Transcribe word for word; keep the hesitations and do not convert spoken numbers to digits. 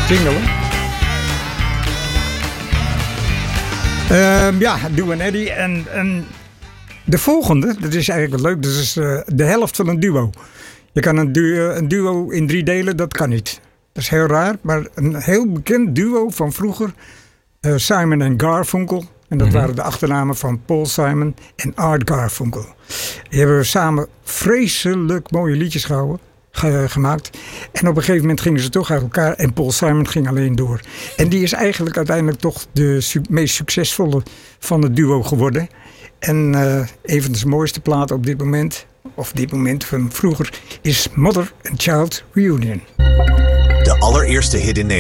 Jingelen. Uh, ja, Duo en Eddie. En, en de volgende, dat is eigenlijk wel leuk. Dat is uh, de helft van een duo. Je kan een duo, een duo in drie delen, dat kan niet. Dat is heel raar. Maar een heel bekend duo van vroeger. Uh, Simon en Garfunkel. En dat mm-hmm. waren de achternamen van Paul Simon en Art Garfunkel. Die hebben samen vreselijk mooie liedjes gehouden. gemaakt. En op een gegeven moment gingen ze toch uit elkaar en Paul Simon ging alleen door. En die is eigenlijk uiteindelijk toch de su- meest succesvolle van het duo geworden. En uh, een van de mooiste platen op dit moment, of dit moment van vroeger, is Mother and Child Reunion. De allereerste hit in Nederland.